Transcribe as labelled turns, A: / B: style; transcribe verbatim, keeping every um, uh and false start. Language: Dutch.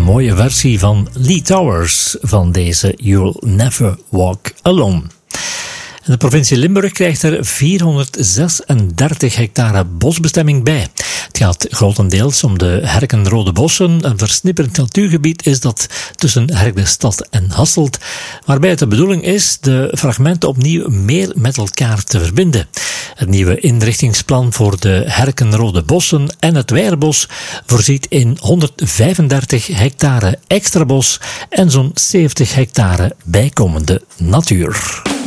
A: Een mooie versie van Lee Towers van deze You'll Never Walk Alone. De provincie Limburg krijgt er vierhonderdzesendertig hectare bosbestemming bij. Het gaat grotendeels om de Herkenrode Bossen, een versnipperd natuurgebied is dat tussen Herkdestad en Hasselt, waarbij het de bedoeling is de fragmenten opnieuw meer met elkaar te verbinden. Het nieuwe inrichtingsplan voor de Herkenrode Bossen en het Weierbos voorziet in honderdvijfendertig hectare extra bos en zo'n zeventig hectare bijkomende natuur.